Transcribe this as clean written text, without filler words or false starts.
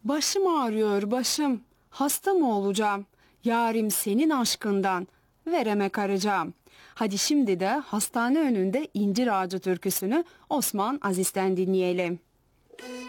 Başım ağrıyor başım, hasta mı olacağım? Yarim senin aşkından, veremek arayacağım. Hadi şimdi de hastane önünde incir ağacı türküsünü Osman Aziz'ten dinleyelim.